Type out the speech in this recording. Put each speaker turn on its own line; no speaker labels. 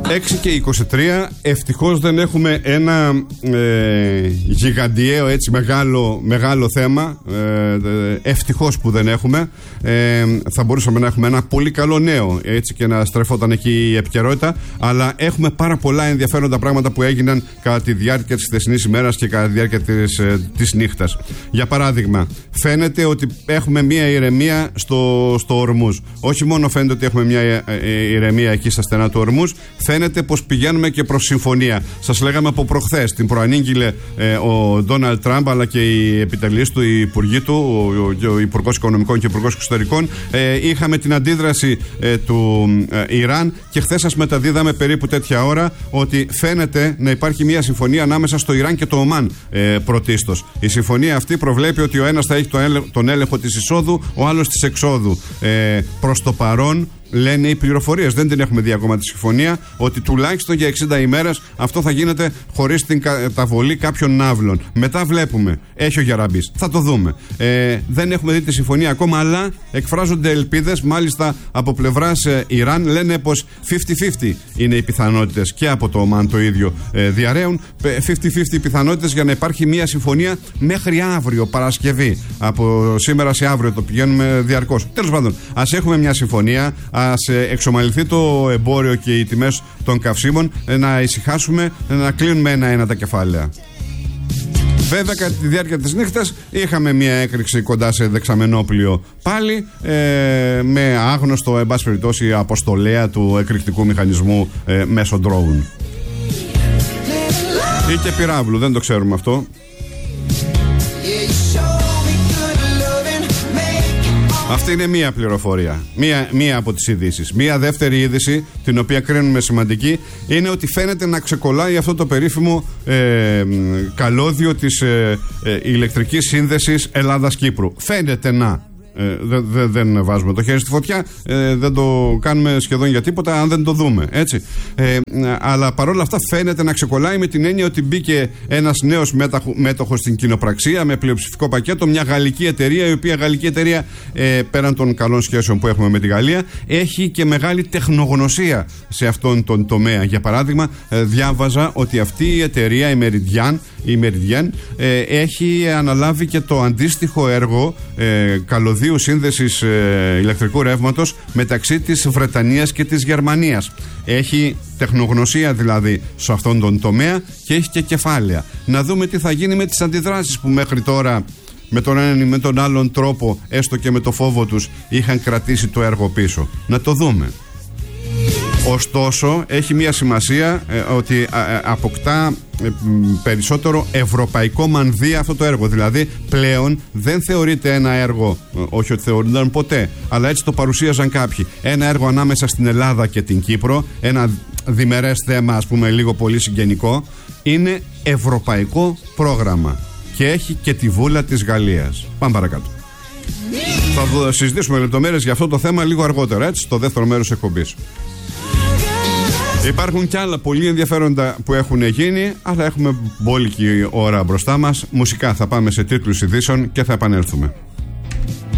6:23. Ευτυχώς δεν έχουμε ένα γιγαντιαίο, έτσι μεγάλο θέμα. Ευτυχώς που δεν έχουμε. Θα μπορούσαμε να έχουμε ένα πολύ καλό νέο, έτσι, και να στρεφόταν εκεί η επικαιρότητα. Αλλά έχουμε πάρα πολλά ενδιαφέροντα πράγματα που έγιναν κατά τη διάρκεια της χθεσινής ημέρας και κατά τη διάρκεια της νύχτας. Για παράδειγμα, φαίνεται ότι έχουμε μια ηρεμία στο Ορμούζ. Όχι μόνο φαίνεται ότι έχουμε μια ηρεμία εκεί στα στενά του Ορμούζ, φαίνεται πως πηγαίνουμε και προς συμφωνία. Σας λέγαμε από προχθές, την προανήγγειλε ο Ντόναλντ Τραμπ, αλλά και οι επιτελείς του, οι υπουργοί του, ο Υπουργός Οικονομικών και ο Υπουργός Εξωτερικών. Είχαμε την αντίδραση του Ιράν και χθες σας μεταδίδαμε περίπου τέτοια ώρα ότι φαίνεται να υπάρχει μια συμφωνία ανάμεσα στο Ιράν και το Ομάν πρωτίστως. Η συμφωνία αυτή προβλέπει ότι ο ένας θα έχει τον έλεγχο της εισόδου, ο άλλος της εξόδου. Προς το παρόν, λένε οι πληροφορίες, δεν την έχουμε δει ακόμα τη συμφωνία, ότι τουλάχιστον για 60 ημέρες αυτό θα γίνεται χωρίς την καταβολή κάποιων ναύλων. Μετά βλέπουμε, έχει ο Γιαραμπής, θα το δούμε. Δεν έχουμε δει τη συμφωνία ακόμα, αλλά εκφράζονται ελπίδες, μάλιστα από πλευράς Ιράν, λένε πως 50-50 είναι οι πιθανότητες, και από το Ομάν το ίδιο διαρρέουν 50-50 οι πιθανότητες για να υπάρχει μια συμφωνία μέχρι αύριο, Παρασκευή. Από σήμερα σε αύριο το πηγαίνουμε διαρκώς. Τέλος πάντων, ας έχουμε μια συμφωνία, ας εξομαλυνθεί το εμπόριο και οι τιμές των καυσίμων, να ησυχάσουμε, να κλείνουμε ένα-ένα τα κεφάλαια. Βέβαια, κατά τη διάρκεια της νύχτας είχαμε μια έκρηξη κοντά σε δεξαμενόπλιο πάλι, με άγνωστο, εν πάση περιπτώσει, αποστολέα του εκρηκτικού μηχανισμού μέσω drone. Ή και πυράβλου, δεν το ξέρουμε αυτό. Αυτή είναι μία πληροφορία, μία από τις ειδήσεις. Μία δεύτερη είδηση, την οποία κρίνουμε σημαντική, είναι ότι φαίνεται να ξεκολλάει αυτό το περίφημο καλώδιο της ηλεκτρικής σύνδεσης Ελλάδας-Κύπρου. Φαίνεται να. Δεν βάζουμε το χέρι στη φωτιά, δεν το κάνουμε σχεδόν για τίποτα αν δεν το δούμε, έτσι. Αλλά παρόλα αυτά φαίνεται να ξεκολλάει, με την έννοια ότι μπήκε ένας νέος μέτοχος στην κοινοπραξία με πλειοψηφικό πακέτο, μια γαλλική εταιρεία, η οποία γαλλική εταιρεία, πέραν των καλών σχέσεων που έχουμε με τη Γαλλία, έχει και μεγάλη τεχνογνωσία σε αυτόν τον τομέα. Για παράδειγμα, διάβαζα ότι αυτή η εταιρεία, η Meridian, έχει αναλάβει και το αντίστοιχο έργο καλωδίου σύνδεσης ηλεκτρικού ρεύματος μεταξύ της Βρετανίας και της Γερμανίας. Έχει τεχνογνωσία δηλαδή σε αυτόν τον τομέα και έχει και κεφάλαια. Να δούμε τι θα γίνει με τις αντιδράσεις που μέχρι τώρα, με τον έναν ή με τον άλλον τρόπο, έστω και με το φόβο τους, είχαν κρατήσει το έργο πίσω. Να το δούμε. Ωστόσο, έχει μια σημασία ότι αποκτά περισσότερο ευρωπαϊκό μανδύα αυτό το έργο. Δηλαδή, πλέον δεν θεωρείται ένα έργο, όχι ότι θεωρούνταν ποτέ, αλλά έτσι το παρουσίαζαν κάποιοι, ένα έργο ανάμεσα στην Ελλάδα και την Κύπρο, ένα διμερές θέμα, ας πούμε, λίγο πολύ συγγενικό. Είναι ευρωπαϊκό πρόγραμμα και έχει και τη βούλα της Γαλλίας. Πάμε παρακάτω. Θα συζητήσουμε λεπτομέρειες για αυτό το θέμα λίγο αργότερα, έτσι, στο δεύτερο μέρος της εκπομπής. Υπάρχουν κι άλλα πολύ ενδιαφέροντα που έχουν γίνει, αλλά έχουμε μπόλικη ώρα μπροστά μας. Μουσικά, θα πάμε σε τίτλους ειδήσεων και θα επανέλθουμε.